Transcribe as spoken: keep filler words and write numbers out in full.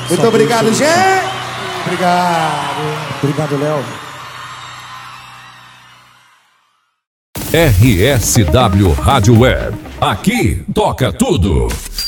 Muito Só obrigado, Deus, gente. Obrigado. Obrigado, Léo. R S W Rádio Web. Aqui toca tudo.